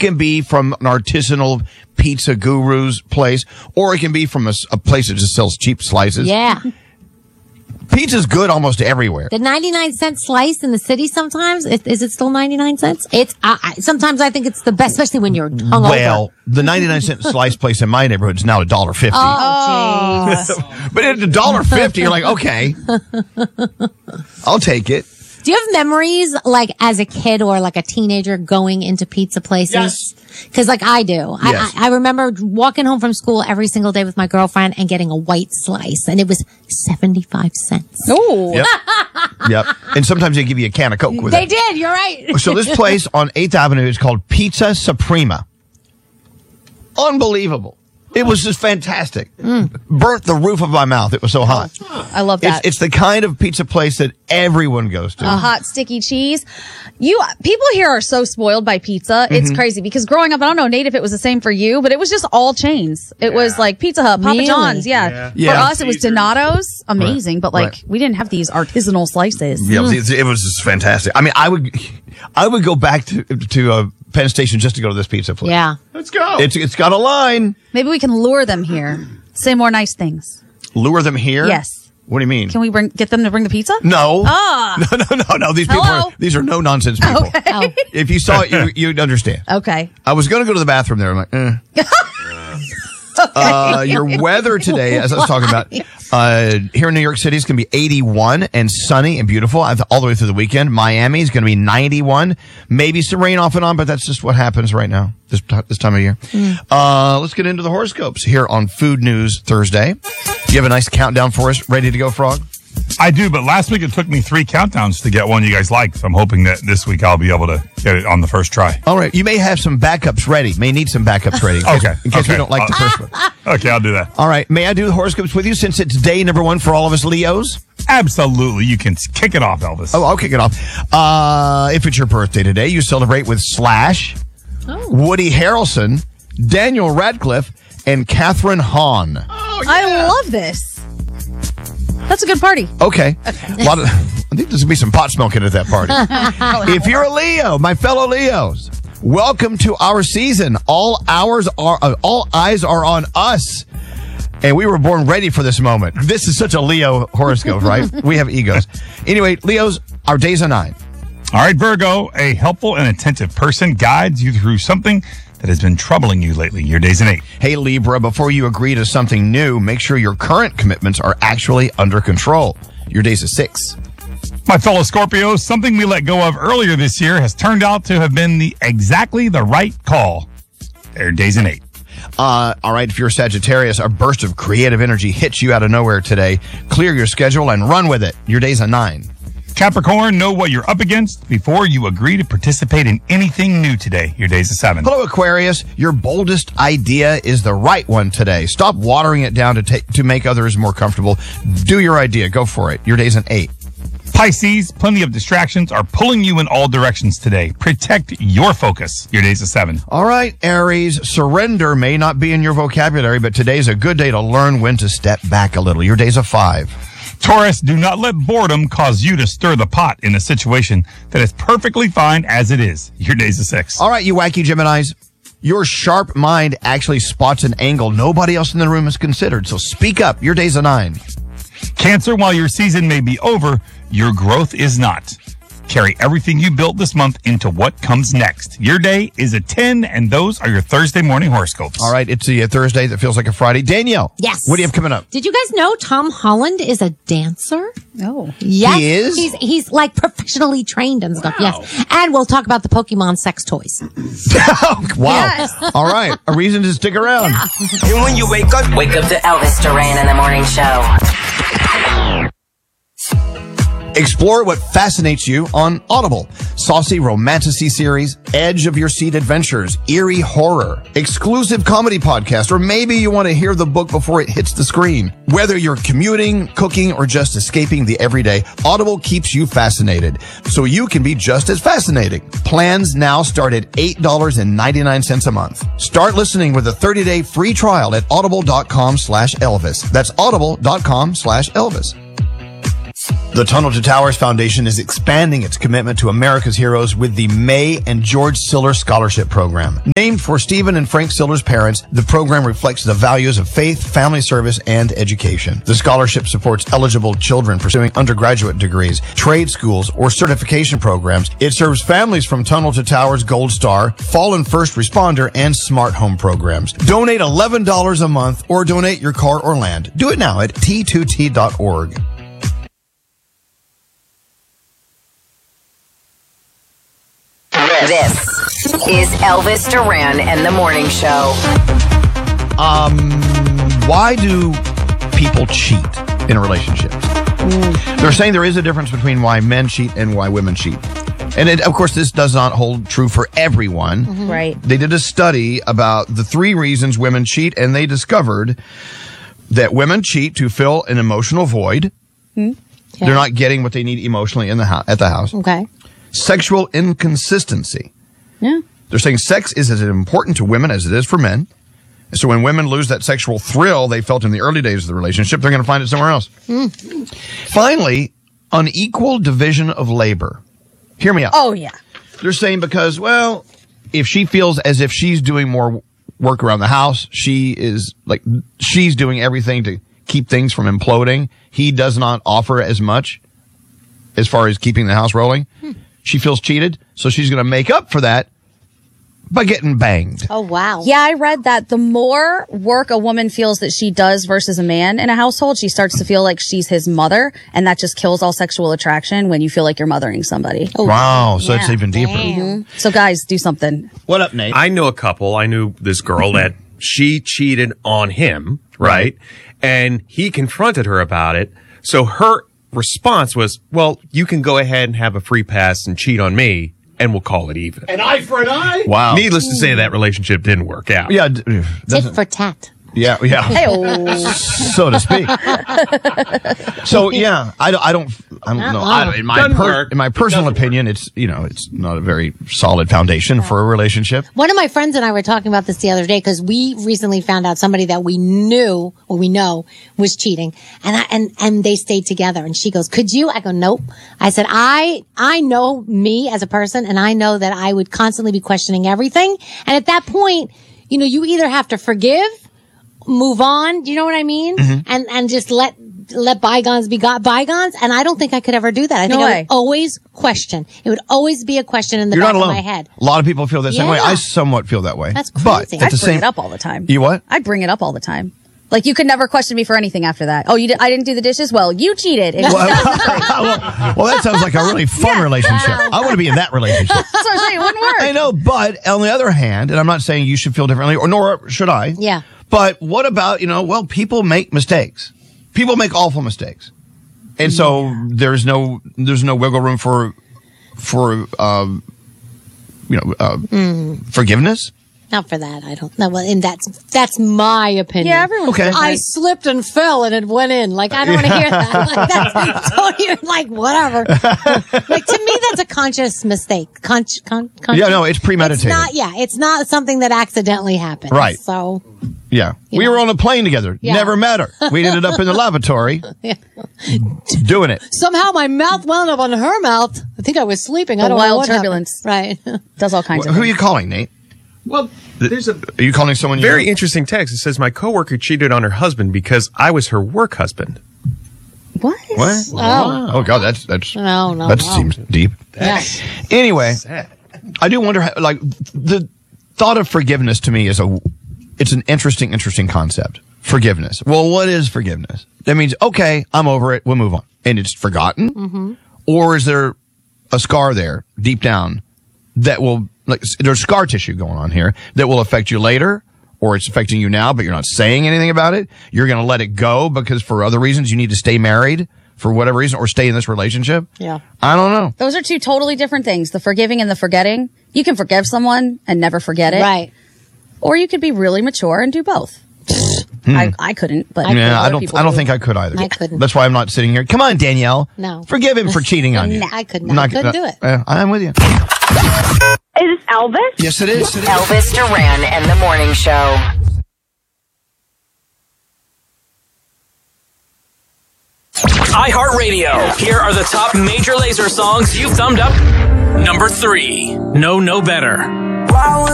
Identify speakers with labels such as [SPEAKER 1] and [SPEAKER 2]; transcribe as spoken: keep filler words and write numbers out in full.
[SPEAKER 1] can be from an artisanal pizza guru's place, or it can be from a, a place that just sells cheap slices.
[SPEAKER 2] Yeah.
[SPEAKER 1] Pizza's good almost everywhere.
[SPEAKER 2] The ninety-nine cent slice in the city sometimes, is, is it still ninety-nine cents? It's uh, I, sometimes I think it's the best, especially when you're hungover.
[SPEAKER 1] Well, the ninety-nine cent slice place in my neighborhood is now a dollar fifty.
[SPEAKER 2] Oh, jeez.
[SPEAKER 1] But at a dollar fifty, you're like, okay, I'll take it.
[SPEAKER 2] Do you have memories, like, as a kid or like a teenager going into pizza places?
[SPEAKER 3] Yes.
[SPEAKER 2] Because, like, I do.
[SPEAKER 1] Yes.
[SPEAKER 2] I, I remember walking home from school every single day with my girlfriend and getting a white slice, and it was seventy-five cents.
[SPEAKER 3] Ooh.
[SPEAKER 1] Yep. Yep. And sometimes they give you a can of Coke with
[SPEAKER 2] They
[SPEAKER 1] it.
[SPEAKER 2] did. You're right.
[SPEAKER 1] So this place on eighth Avenue is called Pizza Suprema. Unbelievable. It was just fantastic. Mm. Burnt the roof of my mouth. It was so hot.
[SPEAKER 3] I love that.
[SPEAKER 1] It's, it's the kind of pizza place that everyone goes to.
[SPEAKER 3] A hot, sticky cheese. You people here are so spoiled by pizza. It's
[SPEAKER 1] Mm-hmm.
[SPEAKER 3] crazy because growing up, I don't know, Nate, if it was the same for you, but it was just all chains. It was like Pizza Hut, Papa
[SPEAKER 2] Really?
[SPEAKER 3] John's. Yeah.
[SPEAKER 4] Yeah.
[SPEAKER 3] For
[SPEAKER 1] Yeah.
[SPEAKER 3] us, it was Donato's. Amazing. But like,
[SPEAKER 1] Right.
[SPEAKER 3] we didn't have these artisanal slices.
[SPEAKER 1] Yeah, it was, it was just fantastic. I mean, I would, I would go back to to uh, Penn Station just to go to this pizza place.
[SPEAKER 2] Yeah.
[SPEAKER 4] Let's go.
[SPEAKER 1] It's it's got a line.
[SPEAKER 3] Maybe we can lure them here. Say more nice things.
[SPEAKER 1] Lure them here.
[SPEAKER 3] Yes.
[SPEAKER 1] What do you mean?
[SPEAKER 3] Can we bring get them to bring the pizza?
[SPEAKER 1] No.
[SPEAKER 3] Ah.
[SPEAKER 1] No, no, no, no. These people
[SPEAKER 3] Hello?
[SPEAKER 1] are, these are no nonsense people.
[SPEAKER 3] Okay.
[SPEAKER 2] Oh.
[SPEAKER 1] If you saw it, you, you'd understand.
[SPEAKER 3] Okay.
[SPEAKER 1] I was going to go to the bathroom there. I'm like, eh. Uh, your weather today, as I was talking about, uh, here in New York City is going to be eighty-one and sunny and beautiful all the way through the weekend. Miami is going to be ninety-one. Maybe some rain off and on, but that's just what happens right now, this, this time of year. Mm. Uh, let's get into the horoscopes here on Food News Thursday. Do you have a nice countdown for us? Ready to go, Frog?
[SPEAKER 5] I do, but last week it took me three countdowns to get one you guys liked. So I'm hoping that this week I'll be able to get it on the first try.
[SPEAKER 1] All right. You may have some backups ready. May need some backups ready. In case,
[SPEAKER 5] Okay.
[SPEAKER 1] in case
[SPEAKER 5] Okay.
[SPEAKER 1] we don't like the first one.
[SPEAKER 5] Okay, I'll do that.
[SPEAKER 1] All right. May I do the horoscopes with you since it's day number one for all of us Leos?
[SPEAKER 5] Absolutely. You can kick it off, Elvis.
[SPEAKER 1] Oh, I'll kick it off. Uh, if it's your birthday today, you celebrate with Slash,
[SPEAKER 2] Oh.
[SPEAKER 1] Woody Harrelson, Daniel Radcliffe, and Catherine Hahn.
[SPEAKER 4] Oh,
[SPEAKER 3] I love this. That's a good party.
[SPEAKER 1] Okay. A lot of, I think there's going to be some pot smoking at that party. If you're a Leo, my fellow Leos, welcome to our season. All hours are, uh, all eyes are on us. And we were born ready for this moment. This is such a Leo horoscope, right? We have egos. Anyway, Leos, our day's a nine.
[SPEAKER 5] All right, Virgo, a helpful and attentive person guides you through something that has been troubling you lately. Your day's an eight.
[SPEAKER 1] Hey, Libra, before you agree to something new, make sure your current commitments are actually under control. Your day's a six.
[SPEAKER 5] My fellow Scorpios, something we let go of earlier this year has turned out to have been the exactly the right call. Their day's an eight.
[SPEAKER 1] Uh, all right, if you're Sagittarius, a burst of creative energy hits you out of nowhere today. Clear your schedule and run with it. Your day's a nine.
[SPEAKER 5] Capricorn, know what you're up against before you agree to participate in anything new today. Your day's a seven.
[SPEAKER 1] Hello, Aquarius. Your boldest idea is the right one today. Stop watering it down to take to make others more comfortable. Do your idea. Go for it. Your day's an eight.
[SPEAKER 5] Pisces, plenty of distractions are pulling you in all directions today. Protect your focus. Your day's a seven.
[SPEAKER 1] All right, Aries. Surrender may not be in your vocabulary, but today's a good day to learn when to step back a little. Your day's a five.
[SPEAKER 5] Taurus, do not let boredom cause you to stir the pot in a situation that is perfectly fine as it is. Your day's a six.
[SPEAKER 1] All right, you wacky Geminis. Your sharp mind actually spots an angle nobody else in the room has considered. So speak up. Your day's a nine.
[SPEAKER 5] Cancer, while your season may be over, your growth is not. Carry everything you built this month into what comes next. Your day is a ten, and those are your Thursday morning horoscopes.
[SPEAKER 1] All right, it's a Thursday that feels like a Friday. Danielle.
[SPEAKER 2] Yes.
[SPEAKER 1] What do you have coming up?
[SPEAKER 2] Did you guys know Tom Holland is a dancer?
[SPEAKER 3] Oh.
[SPEAKER 2] Yes.
[SPEAKER 1] He is?
[SPEAKER 2] He's, he's like professionally trained and stuff. Yes. And we'll talk about the Pokemon sex toys.
[SPEAKER 1] Wow.
[SPEAKER 3] Yes.
[SPEAKER 1] All right, a reason to stick around.
[SPEAKER 6] And when you wake up, wake up to Elvis Duran in the morning show.
[SPEAKER 1] Explore what fascinates you on Audible. Saucy romantasy series, edge of your seat adventures, eerie horror, exclusive comedy podcast, or maybe you want to hear the book before it hits the screen. Whether you're commuting, cooking, or just escaping the everyday, Audible keeps you fascinated, so you can be just as fascinating. Plans now start at eight dollars and ninety-nine cents a month. Start listening with a thirty-day free trial at audible.com slash Elvis. That's audible.com slash Elvis. The Tunnel to Towers Foundation is expanding its commitment to America's heroes with the May and George Siller Scholarship Program. Named for Stephen and Frank Siller's parents, the program reflects the values of faith, family service, and education. The scholarship supports eligible children pursuing undergraduate degrees, trade schools, or certification programs. It serves families from Tunnel to Towers Gold Star, Fallen First Responder, and Smart Home programs. Donate eleven dollars a month or donate your car or land. Do it now at T two T dot org.
[SPEAKER 6] This is Elvis Duran and the Morning Show.
[SPEAKER 1] Um, why do people cheat in a relationship? Mm. They're saying there is a difference between why men cheat and why women cheat. And it, of course, this does not hold true for everyone.
[SPEAKER 3] Mm-hmm. Right.
[SPEAKER 1] They did a study about the three reasons women cheat, and they discovered that women cheat to fill an emotional void.
[SPEAKER 2] Mm. Okay.
[SPEAKER 1] They're not getting what they need emotionally in the ho- at the house.
[SPEAKER 2] Okay.
[SPEAKER 1] Sexual inconsistency.
[SPEAKER 3] Yeah.
[SPEAKER 1] They're saying sex is as important to women as it is for men. And so when women lose that sexual thrill they felt in the early days of the relationship, they're going to find it somewhere else. Mm. Finally, unequal division of labor. Hear me out.
[SPEAKER 3] Oh, yeah.
[SPEAKER 1] They're saying because, well, if she feels as if she's doing more work around the house, she is like, she's doing everything to keep things from imploding. He does not offer as much as far as keeping the house rolling. Hmm. She feels cheated, so she's going to make up for that by getting banged.
[SPEAKER 2] Oh, wow.
[SPEAKER 3] Yeah, I read that the more work a woman feels that she does versus a man in a household, she starts to feel like she's his mother, and that just kills all sexual attraction when you feel like you're mothering somebody.
[SPEAKER 2] Oh,
[SPEAKER 1] wow, so
[SPEAKER 2] yeah.
[SPEAKER 1] it's even deeper.
[SPEAKER 3] Mm-hmm. So guys, do something.
[SPEAKER 1] What up, Nate?
[SPEAKER 4] I know a couple. I knew this girl that she cheated on him, right? And he confronted her about it. So her response was, well, you can go ahead and have a free pass and cheat on me, and we'll call it even.
[SPEAKER 7] An eye for an eye?
[SPEAKER 1] Wow.
[SPEAKER 4] Needless to say, that relationship didn't work out.
[SPEAKER 1] Yeah. d-
[SPEAKER 2] Tit
[SPEAKER 1] doesn't-
[SPEAKER 2] for tat.
[SPEAKER 1] Yeah, yeah.
[SPEAKER 3] Hey-oh.
[SPEAKER 1] So to speak. So yeah, I don't, I don't, I don't know. I don't, in my
[SPEAKER 4] Doesn't
[SPEAKER 1] per,
[SPEAKER 4] work.
[SPEAKER 1] in my personal opinion, it's you know, it's not a very solid foundation for a relationship.
[SPEAKER 2] One of my friends and I were talking about this the other day because we recently found out somebody that we knew or we know was cheating, and I, and and they stayed together. And she goes, "Could you?" I go, "Nope." I said, "I I know me as a person, and I know that I would constantly be questioning everything. And at that point, you know, you either have to forgive, move on. Do you know what I mean?
[SPEAKER 1] Mm-hmm.
[SPEAKER 2] And and just let." let bygones be got bygones. And I don't think I could ever do that. I think
[SPEAKER 3] No
[SPEAKER 2] I
[SPEAKER 3] way.
[SPEAKER 2] would always question. It would always be a question in the
[SPEAKER 1] You're
[SPEAKER 2] back
[SPEAKER 1] not
[SPEAKER 2] of
[SPEAKER 1] alone.
[SPEAKER 2] my head.
[SPEAKER 1] A lot of people feel the same way.
[SPEAKER 2] Yeah.
[SPEAKER 1] I somewhat feel that way.
[SPEAKER 2] That's
[SPEAKER 1] But
[SPEAKER 2] crazy.
[SPEAKER 1] at
[SPEAKER 3] I'd
[SPEAKER 1] the
[SPEAKER 3] bring
[SPEAKER 1] same,
[SPEAKER 3] it up all the time.
[SPEAKER 1] You what?
[SPEAKER 3] I'd bring it up all the time. Like, you could never question me for anything after that. Oh, you did, I didn't do the dishes? Well, you cheated. It was-
[SPEAKER 1] Well, well, well, that sounds like a really fun relationship. I want to be in that relationship.
[SPEAKER 3] That's what I'm saying. It wouldn't work.
[SPEAKER 1] I know, but on the other hand, and I'm not saying you should feel differently, or nor should I.
[SPEAKER 2] Yeah.
[SPEAKER 1] But what about, you know, well, people make mistakes. People make awful mistakes. And so there's no, there's no wiggle room for, for, um, you know, uh,
[SPEAKER 2] Mm.
[SPEAKER 1] forgiveness.
[SPEAKER 2] Not for that. I don't know. Well, and that's, that's my opinion.
[SPEAKER 3] Yeah, everyone's
[SPEAKER 1] Okay.
[SPEAKER 3] different.
[SPEAKER 2] I slipped and fell and it went in. Like, I don't want to hear that. Like, that's totally, like, whatever. Like, to me, that's a conscious mistake. Con- con- con-
[SPEAKER 1] Yeah, no, it's premeditated.
[SPEAKER 2] It's not, yeah, it's not something that accidentally happened.
[SPEAKER 1] Right.
[SPEAKER 2] So,
[SPEAKER 1] Yeah. We
[SPEAKER 2] Yeah.
[SPEAKER 1] were on a plane together.
[SPEAKER 2] Yeah.
[SPEAKER 1] Never met her. We ended up in the lavatory
[SPEAKER 2] yeah.
[SPEAKER 1] doing it.
[SPEAKER 2] Somehow my mouth wound up on her mouth. I think I was sleeping. I
[SPEAKER 3] The
[SPEAKER 2] don't know
[SPEAKER 3] wild
[SPEAKER 2] what happened.
[SPEAKER 3] turbulence.
[SPEAKER 2] Right.
[SPEAKER 3] Does all kinds
[SPEAKER 1] Who
[SPEAKER 3] of
[SPEAKER 1] are
[SPEAKER 3] things.
[SPEAKER 1] you calling, Nate?
[SPEAKER 4] Well, there's a
[SPEAKER 1] Are you calling someone you
[SPEAKER 4] very
[SPEAKER 1] know?
[SPEAKER 4] interesting text. It says, my coworker cheated on her husband because I was her work husband.
[SPEAKER 3] What?
[SPEAKER 1] What?
[SPEAKER 2] Oh.
[SPEAKER 1] Oh, God, that's, that's,
[SPEAKER 2] No, no,
[SPEAKER 1] that
[SPEAKER 2] no.
[SPEAKER 1] seems deep.
[SPEAKER 2] Yeah.
[SPEAKER 1] Anyway,
[SPEAKER 4] Sad.
[SPEAKER 1] I do wonder, how, like, the thought of forgiveness to me is a, it's an interesting, interesting concept. Forgiveness. Well, what is forgiveness? That means, okay, I'm over it. We'll move on. And it's forgotten? Mm-hmm. Or is there a scar there deep down that will, like, there's scar tissue going on here that will affect you later, or it's affecting you now, but you're not saying anything about it. You're going to let it go because for other reasons you need to stay married for whatever reason or stay in this relationship.
[SPEAKER 2] Yeah.
[SPEAKER 1] I don't know.
[SPEAKER 3] Those are two totally different things. The forgiving and the forgetting. You can forgive someone and never forget it.
[SPEAKER 2] Right.
[SPEAKER 3] Or you could be really mature and do both. I, I couldn't, but
[SPEAKER 1] Yeah, I
[SPEAKER 3] other
[SPEAKER 1] don't.
[SPEAKER 3] people
[SPEAKER 1] I don't
[SPEAKER 3] do.
[SPEAKER 1] think I could either.
[SPEAKER 2] I couldn't.
[SPEAKER 1] That's why I'm not sitting here. Come on, Danielle.
[SPEAKER 2] No.
[SPEAKER 1] Forgive him for cheating on you.
[SPEAKER 2] No, I couldn't. I couldn't do it.
[SPEAKER 1] Uh, I'm with you.
[SPEAKER 8] Is this Elvis?
[SPEAKER 1] Yes, it is. It is.
[SPEAKER 6] Elvis Duran and the Morning Show.
[SPEAKER 7] iHeartRadio. Here are the top Major Lazer songs you've thumbed up. Number three, No No Better.